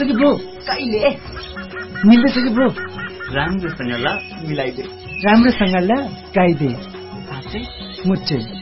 कि ब्रो? कहिले मिल्दैछ कि ब्रो? राम्रोसँग ल मिलाइदे। राम्रोसँग ल गाइदे। साँच्चै? मुच्चै